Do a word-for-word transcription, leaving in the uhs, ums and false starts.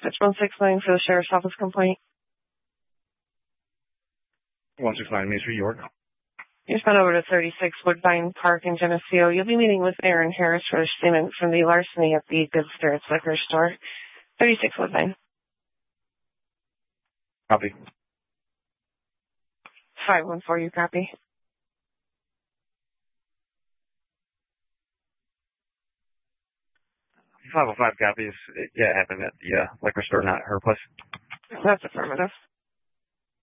Dispatch one six nine for the Sheriff's Office complaint. one six nine Main Street, York. You're spun over to thirty-six Woodbine Park in Geneseo. You'll be meeting with Aaron Harris for a statement from the larceny at the Good Spirits Liquor Store. thirty-six Woodbine. Copy. five one four, you copy? five oh five copies. Yeah, it happened at the uh, liquor store, not her place. That's affirmative.